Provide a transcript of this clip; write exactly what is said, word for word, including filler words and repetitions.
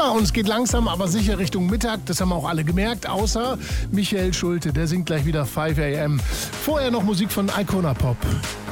Ja, und es geht langsam, aber sicher Richtung Mittag. Das haben auch alle gemerkt, außer Michael Schulte. Der singt gleich wieder five a m. Vorher noch Musik von Icona Pop.